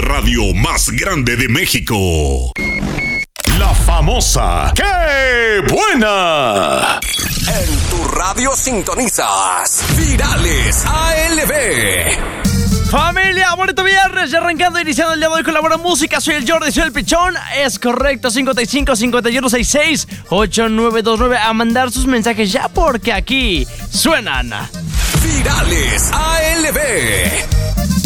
de radio más grande de México. La famosa ¡Qué buena! En tu radio sintonizas Virales ALB. Familia, bonito viernes, ya arrancando, iniciando el día de hoy con la buena música. Soy el Jordi, soy el Pichón. Es correcto, 55 51 66 8929. A mandar sus mensajes ya porque aquí suenan Virales ALB.